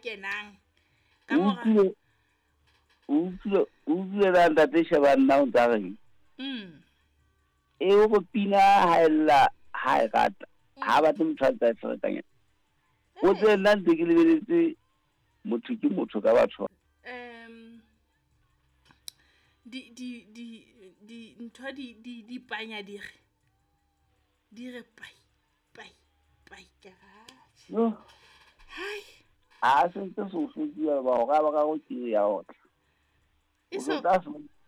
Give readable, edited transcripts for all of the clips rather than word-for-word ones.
kenang ka mora utlwe la ntate Shebana o tsa reng e go pina haella ha e rata ha ba motho ferekanya o tse nna ntse ke lebeletse motho ke motho ka batho di ntho di panya dire pai ka no hai a sentse so fudia ba ga go ke ya o eso tla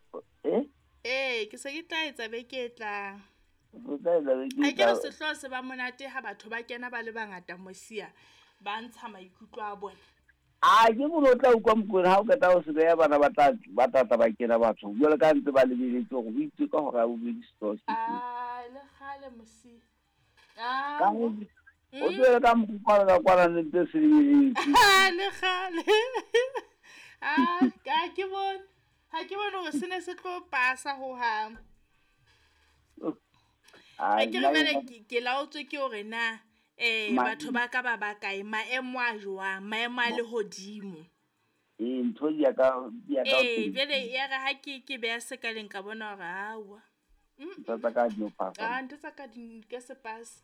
ke se ke tla etsa be ke tla o tla la a ke re sehlo se ba monate ha batho ba kena ba le bangata mosia ba ntsha maikutlo a bona a ke mo tla o kwa mokona ha o ka ta o se ya bana ba tata ba kena batho jwale ka ntse ba lebeletse go itse ka go ga o be story le khale mosia ka o tsere ka mokgwa ka kwana ntse se le khale ka ke bona ha ke bona go sene se tlo pasa go ha ke re bele ke laotswe ke hore na batho ba ka ba kae maemo a jwang maemo a le hodimo ntho ya ka bele ya ga ha ke be ya sekaleng ka bona hore hawa tsa ka di pasa ntse tsa ka di ke se pasa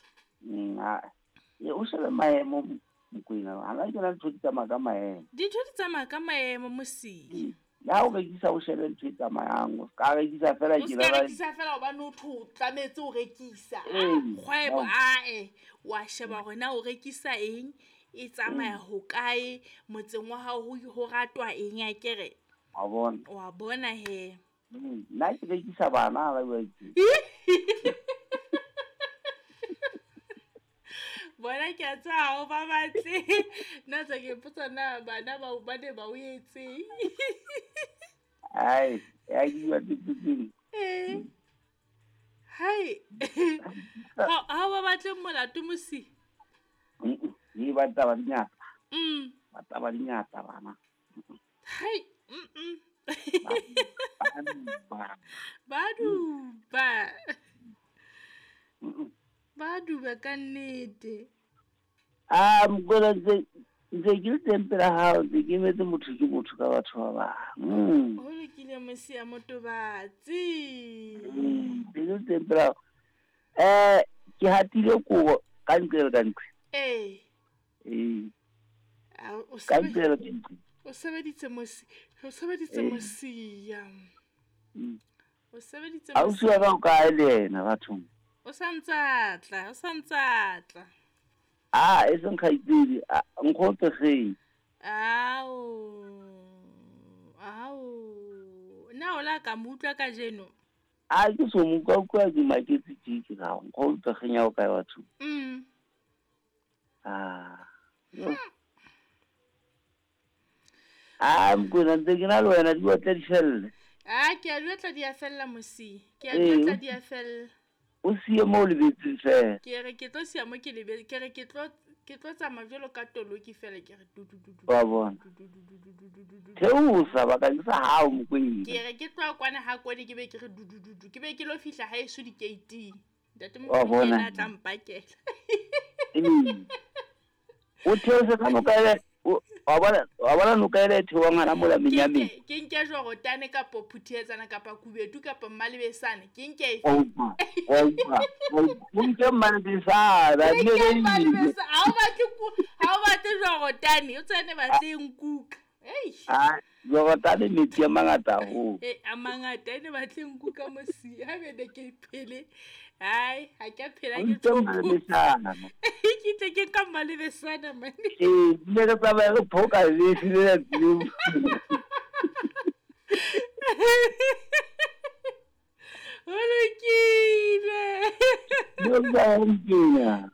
o shele maemo mokwena ha la ke na ntho di tsamaya ka maemo di tsamaya ka maemo mosi ya o rekisa o shele ntho tsa mayango ka rekisa fela ke la rekisa fela ba no thu tlametse o rekisa kgwebo wa sheba gona o rekisa eng e tsamaya ho kae motseng wa hao ho ratwa eng a kere wa bona he nna ke rekisa bana ba botse bona ke tsa o ba batle na tsa ke potsa na bana ba ne ba o etse ai ya di wa ditutsi hai ha ba batle molato mosi ni ba taba dinyata ba taba dinyata bana hai Badu ka nnete mgona nze ke tempela ha nze ke metse motho ke motho ka batho ba bang o lekile mosia motobatsi ke tempela ke hatile ko ka ntle o sebeditse mosia o sebeditse a o sia ka ka ele na batho o santsatla e seng khaitsedi nkgotse ge na o la ka mutla ka jeno ke so mo kwa di maketse tshiki ga nkgotse ge nya o ka batho mkona ntse ke na le wena di batla di felle ke a letla di a fella mosi ke a letla di a fella o sie mo le betse fela ke re ke tlo sia mo ke le ke re ke tlo tsa majolo ka tolo ke fela ke re wa bona o sa ba ka sa ha o mokweng ke re ke tlo kwana ha kwane ke be ke re ke be ke lo fihla ha eso di gate ntate mo ke na tla mpakela o theose ka mo ka wa bona no ka ile thewa ngana mola menyame ke nke jorotane ka pophuthetsana ka pa kubetu ka pa mmalebesane ke nke o ke mmalebesa ba ne ha ba te jorotane o tsene ba tleng kuka jorotane metsi a mangata ho a mangata ene ba tleng kuka mosi ha be ne ke phele hai ha ke phela ke tshopana ke tle ke ka mmalebesana mane ne re tsa ba re phoka le sile tlu Hola kile no ba nkina